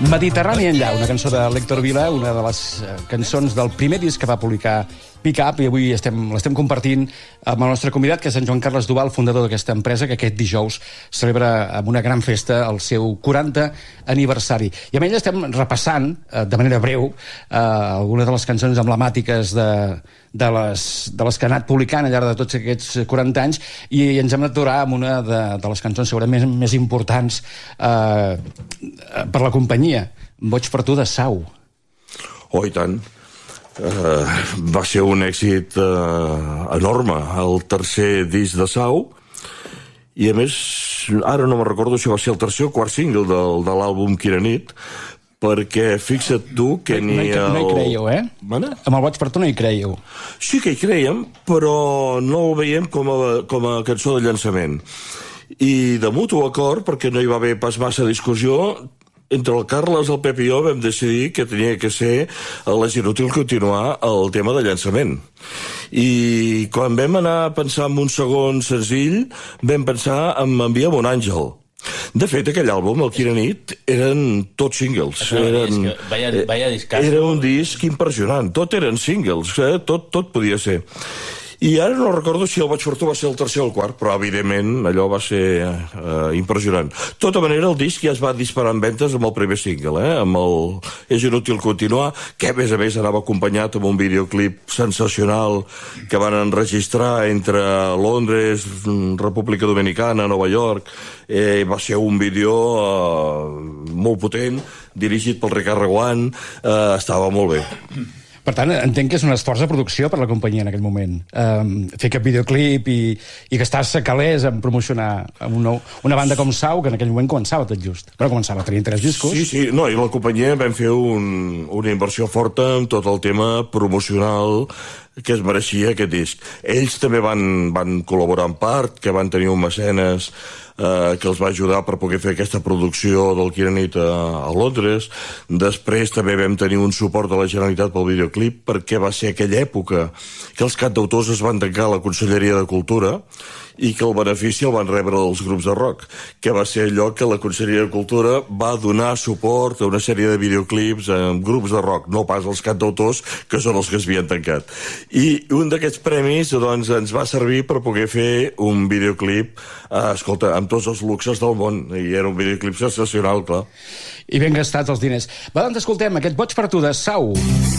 Mediterrani enllà, una cançó de l'Héctor Vila, una de les cançons del primer disc que va publicar Pick Up, i avui l'estem compartint amb el nostre convidat, que és en Joan Carles Duval, fundador d'aquesta empresa, que aquest dijous celebra amb una gran festa el seu 40 aniversari. I amb ell estem repassant, de manera breu, algunes de les cançons emblemàtiques de les que ha anat publicant al llarg de tots aquests 40 anys, i ens hem d'aturar amb una de les cançons segurament més importants per la companyia, Boig per tu, de Sau. Oh, i tant. Va ser un èxit enorme, el tercer disc de Sau, i a més, ara no me'n recordo si va ser el tercer o quart single de l'àlbum Quina nit, perquè fixa't tu que no hi creieu, eh? Mana? Amb el Boig per tu no hi creieu. Sí que hi creiem, però no ho veiem com a cançó de llançament. I de mutu acord, perquè no hi va haver pas massa discussió, entre el Carles, el Pep i jo vam decidir que tenia que ser l'és inútil continuar el tema de llançament. I quan vam anar a pensar en un segon senzill, vam pensar en Envia'm un àngel. De fet, aquell àlbum, el Quina nit, eren tots singles. Era un disc impressionant. Tot eren singles, tot podia ser. I ara no recordo si el Boig per tu va ser el tercer o el quart, però evidentment allò va ser impressionant. De tota manera, el disc ja es va disparar en ventes amb el primer single, amb el És inútil continuar, que a més anava acompanyat amb un videoclip sensacional que van enregistrar entre Londres, República Dominicana, Nova York. Va ser un vídeo molt potent, dirigit pel Ricard Reguant, estava molt bé. Per tant, entenc que és un esforç de producció per la companyia en aquell moment. Fer aquest videoclip i gastar-se calés en promocionar una banda com Sau, que en aquell moment començava tot just. Però començava a tenir 3 discos. Sí, no, i la companyia vam fer una inversió forta en tot el tema promocional que es mereixia aquest disc. Ells també van col·laborar en part, que van tenir un mecenes que els va ajudar per poder fer aquesta producció del Quina nit a Londres. Després també vam tenir un suport de la Generalitat pel videoclip, perquè va ser aquella època que els cantautors es van tancar a la Conselleria de Cultura i que el benefici el van rebre els grups de rock, que va ser allò que la Conselleria de Cultura va donar suport a una sèrie de videoclips amb grups de rock, no pas els cantautors, que són els que es havien tancat. I un d'aquests premis doncs, ens va servir per poder fer un videoclip, escolta, amb tots els luxes del món, i era un videoclip sensacional, clar. I ben gastats els diners. Va, doncs escoltem aquest Boig per tu, de Sau.